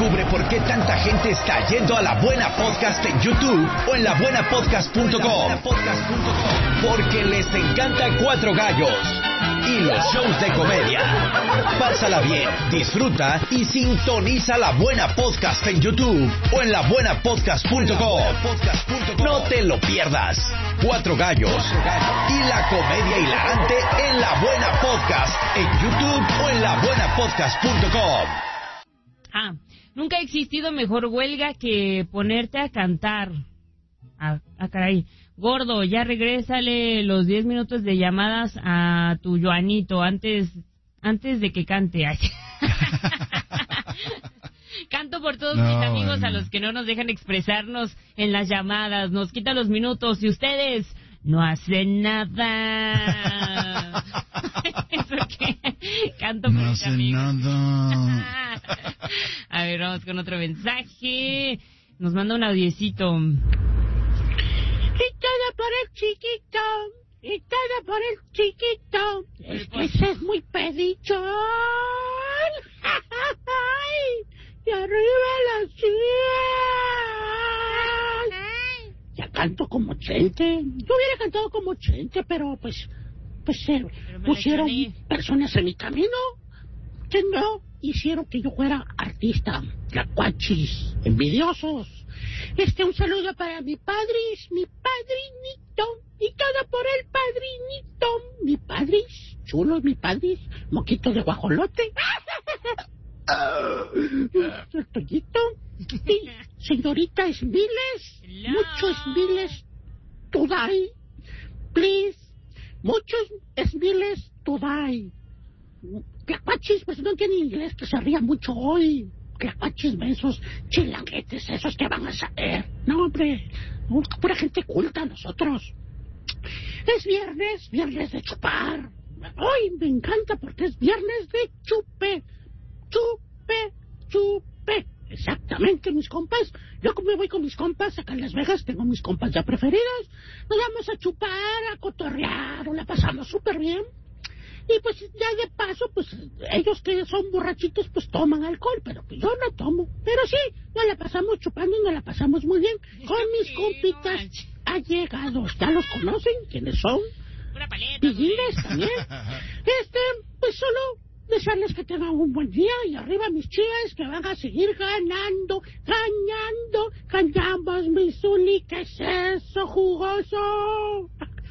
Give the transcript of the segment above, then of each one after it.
Descubre por qué tanta gente está yendo a La Buena Podcast en YouTube o en labuenapodcast.com. Porque les encanta Cuatro Gallos y los shows de comedia. Pásala bien, disfruta y sintoniza La Buena Podcast en YouTube o en labuenapodcast.com. No te lo pierdas. Cuatro Gallos y la comedia hilarante en La Buena Podcast en YouTube o en labuenapodcast.com. Nunca ha existido mejor huelga que ponerte a cantar. Caray. Gordo, ya regrésale los 10 minutos de llamadas a tu Joanito antes de que cante. Canto por todos mis amigos a los que no nos dejan expresarnos en las llamadas. Nos quita los minutos y ustedes no hacen nada. ¿Eso qué? Canto por mis amigos. Nada. A ver, vamos con otro mensaje. Nos manda un audiecito. Y todo por el chiquito, y todo por el chiquito. Es que ese es muy pedichón. Y arriba la ciudad. Ya canto como Chente. Yo hubiera cantado como Chente, pero pues pusieron personas en mi camino que no hicieron que yo fuera artista. Tlacuachis, envidiosos. Un saludo para mi padrinito, y todo por el padrinito. Mi padris, chulos, mi padris, moquito de guajolote. El Toñito. Y señorita Smiles, muchos Smiles today, please. Muchos Smiles today. Tlacuachis, pues no entienden inglés, que se ría mucho hoy. Tlacuachis, mensos, chilanguetes, esos que van a saber. No, hombre, pura gente culta nosotros. Es viernes de chupar. Hoy me encanta porque es viernes de chupe. Exactamente, mis compas. Yo me voy con mis compas acá en Las Vegas, tengo mis compas ya preferidos. Nos vamos a chupar, a cotorrear, la pasamos súper bien. Y pues ya de paso, pues ellos que son borrachitos, pues toman alcohol, pero pues yo no tomo. Pero sí, nos la pasamos chupando y nos la pasamos muy bien con mis compitas allegados. ¿Ya los conocen? ¿Quiénes son? Pillines también. Pues solo desearles que tengan un buen día y arriba mis chivas que van a seguir ganando. Ganamos mi Zuli, ¿qué es eso, jugoso?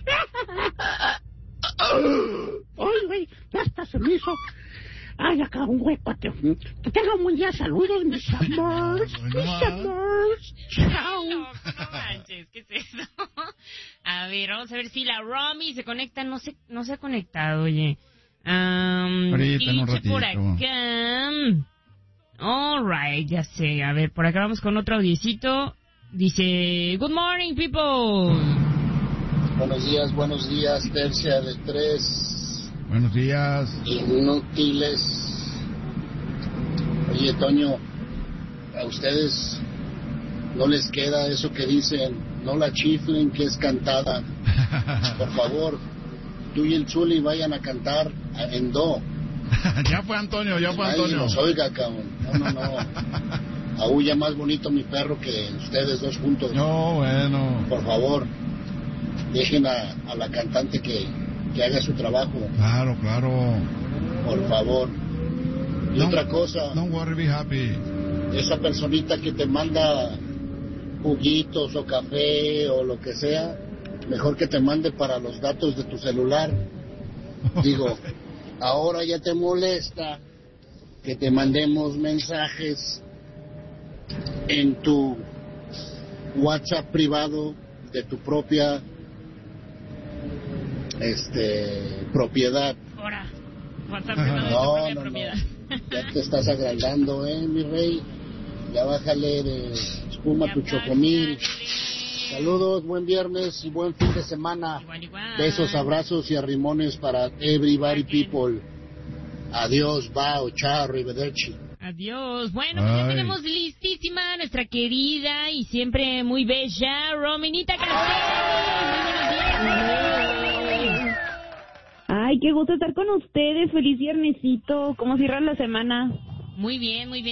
Ay, güey, ya hasta se me hizo. Ay, acá un hueco. Que tengan un buen día. Saludos, mis amores. Chao. No manches, ¿qué es eso? A ver, vamos a ver si la Romy se conecta. No se ha conectado, oye. Ahorita en un ratito. Por acá. All right, ya sé. A ver, por acá vamos con otro audiecito. Dice, good morning, people. Buenos días, tercia de tres. Buenos días. Inútiles. Oye, Toño, a ustedes no les queda eso que dicen, no la chiflen que es cantada. Por favor, tú y el Zuli vayan a cantar en do. Ya fue Antonio. Nadie nos oiga, cabrón. No. Aúlla más bonito mi perro que ustedes dos juntos. No, bueno. Por favor. Dejen a la cantante que haga su trabajo. Claro. Por favor. Y otra cosa. Don't worry, be happy. Esa personita que te manda juguitos o café o lo que sea, mejor que te mande para los datos de tu celular. Digo, ahora ya te molesta que te mandemos mensajes en tu WhatsApp privado de tu propia propiedad. Ahora, WhatsApp privado de tu propia propiedad. Ya te estás agrandando, mi rey. Ya bájale de espuma tu chocomil. Saludos, buen viernes y buen fin de semana. Igual. Besos, abrazos y arrimones para everybody people. Adiós, bao, chao, arrivederci. Adiós. Bueno, pues ya tenemos listísima nuestra querida y siempre muy bella Rominita Castell. Muy buenos días. Ay, qué gusto estar con ustedes. Feliz viernesito. ¿Cómo cierran la semana? Muy bien, muy bien.